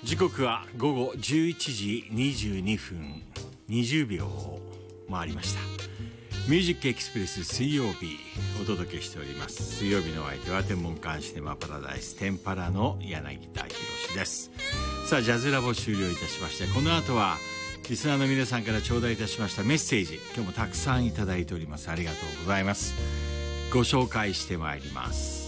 時刻は午後11時22分20秒を回りました。ミュージックエクスプレス水曜日お届けしております。水曜日のお相手は天文館シネマパラダイステンパラの柳田博です。さあジャズラボ終了いたしまして、この後はリスナーの皆さんから頂戴いたしましたメッセージ、今日もたくさんいただいております。ありがとうございます。ご紹介してまいります。